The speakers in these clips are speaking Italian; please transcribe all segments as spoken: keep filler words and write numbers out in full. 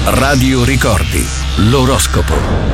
Radio Ricordi, l'oroscopo.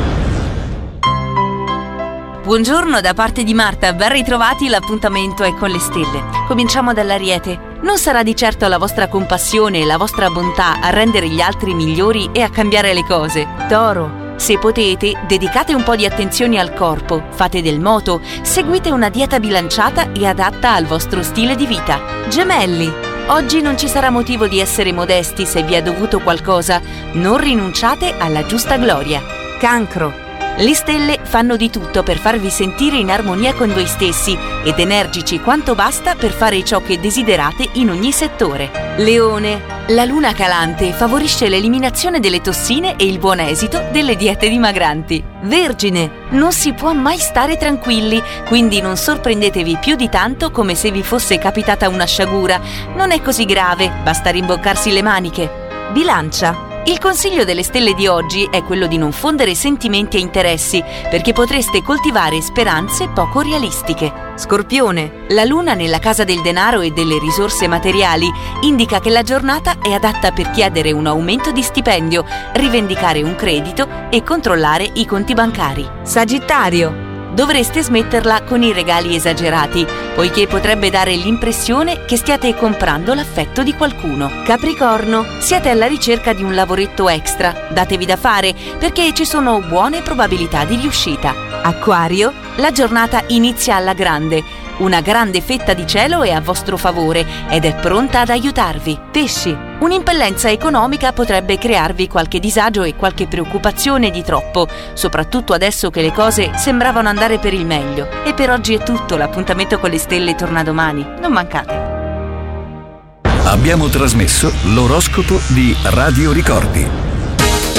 Buongiorno da parte di Marta, ben ritrovati, l'appuntamento è con le stelle. Cominciamo dall'Ariete. Non sarà di certo la vostra compassione e la vostra bontà a rendere gli altri migliori e a cambiare le cose. Toro. Se potete, dedicate un po' di attenzione al corpo, fate del moto, seguite una dieta bilanciata e adatta al vostro stile di vita. Gemelli. Oggi non ci sarà motivo di essere modesti se vi è dovuto qualcosa. Non rinunciate alla giusta gloria. Cancro. Le stelle fanno di tutto per farvi sentire in armonia con voi stessi ed energici quanto basta per fare ciò che desiderate in ogni settore. Leone. La luna calante favorisce l'eliminazione delle tossine e il buon esito delle diete dimagranti. Vergine. Non si può mai stare tranquilli, quindi non sorprendetevi più di tanto come se vi fosse capitata una sciagura. Non è così grave, basta rimboccarsi le maniche. Bilancia. Il consiglio delle stelle di oggi è quello di non fondere sentimenti e interessi, perché potreste coltivare speranze poco realistiche. Scorpione. La luna nella casa del denaro e delle risorse materiali indica che la giornata è adatta per chiedere un aumento di stipendio, rivendicare un credito e controllare i conti bancari. Sagittario. Dovreste smetterla con i regali esagerati, poiché potrebbe dare l'impressione che stiate comprando l'affetto di qualcuno. Capricorno. Siete alla ricerca di un lavoretto extra, datevi da fare perché ci sono buone probabilità di riuscita. Acquario. La giornata inizia alla grande. Una grande fetta di cielo è a vostro favore ed è pronta ad aiutarvi. Pesci. Un'impellenza economica potrebbe crearvi qualche disagio e qualche preoccupazione di troppo, soprattutto adesso che le cose sembravano andare per il meglio. E per oggi è tutto, l'appuntamento con le stelle torna domani. Non mancate. Abbiamo trasmesso l'oroscopo di Radio Ricordi.